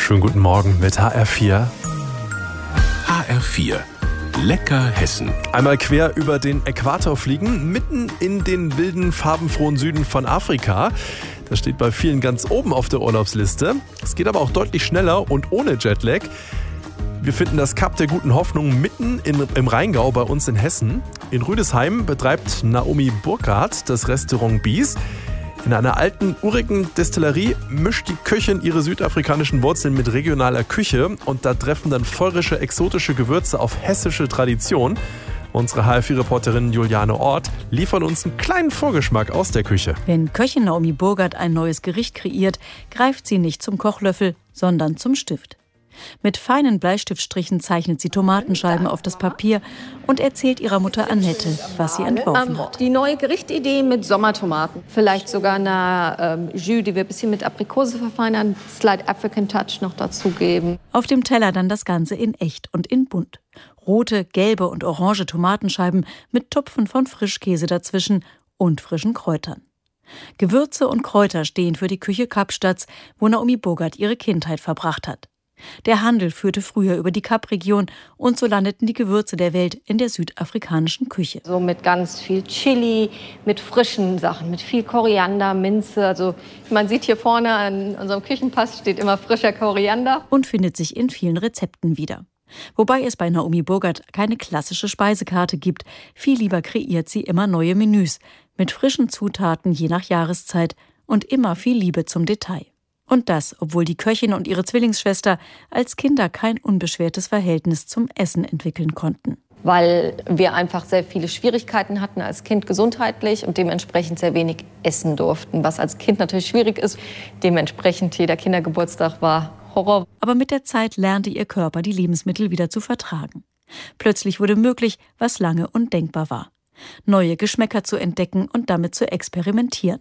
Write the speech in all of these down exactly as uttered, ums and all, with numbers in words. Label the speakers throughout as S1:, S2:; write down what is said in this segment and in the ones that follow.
S1: Schönen guten Morgen mit H R vier.
S2: H R vier. Lecker Hessen.
S1: Einmal quer über den Äquator fliegen, mitten in den wilden, farbenfrohen Süden von Afrika. Das steht bei vielen ganz oben auf der Urlaubsliste. Es geht aber auch deutlich schneller und ohne Jetlag. Wir finden das Kap der Guten Hoffnung mitten in, im Rheingau bei uns in Hessen. In Rüdesheim betreibt Naomi Burkhardt das Restaurant Bies. In einer alten, urigen Destillerie mischt die Köchin ihre südafrikanischen Wurzeln mit regionaler Küche und da treffen dann feurische, exotische Gewürze auf hessische Tradition. Unsere H R vier-Reporterin Juliane Ort liefert uns einen kleinen Vorgeschmack aus der Küche.
S3: Wenn Köchin Naomi Burkhardt ein neues Gericht kreiert, greift sie nicht zum Kochlöffel, sondern zum Stift. Mit feinen Bleistiftstrichen zeichnet sie Tomatenscheiben auf das Papier und erzählt ihrer Mutter Annette, was sie entworfen hat.
S4: Die neue Gerichtidee mit Sommertomaten. Vielleicht sogar eine ähm, Jus, die wir ein bisschen mit Aprikose verfeinern, Slight African Touch noch dazugeben.
S3: Auf dem Teller dann das Ganze in echt und in bunt. Rote, gelbe und orange Tomatenscheiben mit Tupfen von Frischkäse dazwischen und frischen Kräutern. Gewürze und Kräuter stehen für die Küche Kapstadts, wo Naomi Burkhardt ihre Kindheit verbracht hat. Der Handel führte früher über die Kap-Region und so landeten die Gewürze der Welt in der südafrikanischen Küche.
S4: So mit ganz viel Chili, mit frischen Sachen, mit viel Koriander, Minze. Also man sieht hier vorne an unserem Küchenpass steht immer frischer Koriander.
S3: Und findet sich in vielen Rezepten wieder. Wobei es bei Naomi Burkhardt keine klassische Speisekarte gibt. Viel lieber kreiert sie immer neue Menüs mit frischen Zutaten je nach Jahreszeit und immer viel Liebe zum Detail. Und das, obwohl die Köchin und ihre Zwillingsschwester als Kinder kein unbeschwertes Verhältnis zum Essen entwickeln konnten.
S4: Weil wir einfach sehr viele Schwierigkeiten hatten als Kind gesundheitlich und dementsprechend sehr wenig essen durften. Was als Kind natürlich schwierig ist. Dementsprechend jeder Kindergeburtstag war Horror.
S3: Aber mit der Zeit lernte ihr Körper die Lebensmittel wieder zu vertragen. Plötzlich wurde möglich, was lange undenkbar war. Neue Geschmäcker zu entdecken und damit zu experimentieren.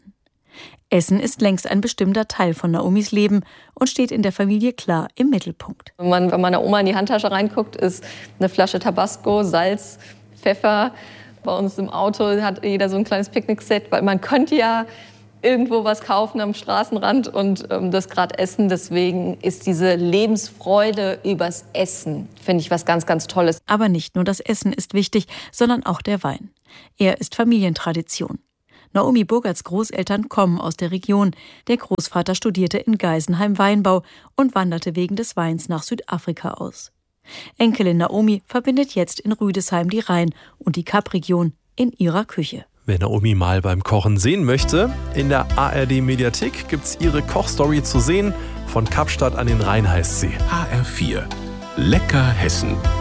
S3: Essen ist längst ein bestimmter Teil von Naomis Leben und steht in der Familie klar im Mittelpunkt.
S4: Wenn man bei meiner Oma in die Handtasche reinguckt, ist eine Flasche Tabasco, Salz, Pfeffer. Bei uns im Auto hat jeder so ein kleines Picknickset, weil man könnte ja irgendwo was kaufen am Straßenrand und ähm, das gerade essen. Deswegen ist diese Lebensfreude übers Essen, finde ich, was ganz, ganz Tolles.
S3: Aber nicht nur das Essen ist wichtig, sondern auch der Wein. Er ist Familientradition. Naomi Burkhardts Großeltern kommen aus der Region. Der Großvater studierte in Geisenheim Weinbau und wanderte wegen des Weins nach Südafrika aus. Enkelin Naomi verbindet jetzt in Rüdesheim die Rhein- und die Kap-Region in ihrer Küche.
S1: Wer Naomi mal beim Kochen sehen möchte, in der A R D-Mediathek gibt's ihre Kochstory zu sehen. Von Kapstadt an den Rhein heißt sie.
S2: H R vier. Lecker Hessen.